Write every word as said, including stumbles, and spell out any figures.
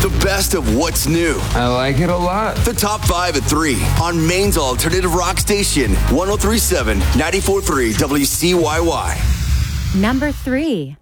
The best of what's new. I like it a lot. The top five at three on Maine's alternative rock station, one oh three point seven, ninety-four point three W C Y Y. Number three.